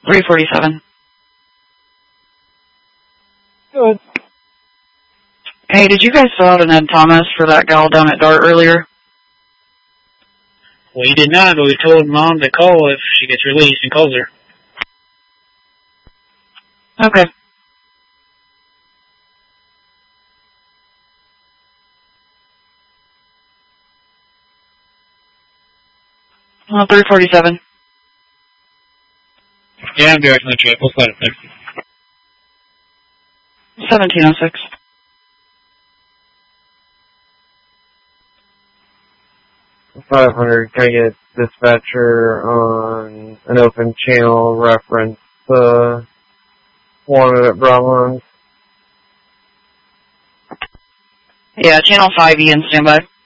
347. Good. Hey, did you guys fill out an Ed Thomas for that gal down at DART earlier? We did not, but we told Mom to call if she gets released and calls her. Okay. 347. Yeah, I'm directing the trip. We'll slide it there. 1706. $500. Can I get dispatcher on an open channel reference wanted at Brahman? Yeah, channel 5E in standby.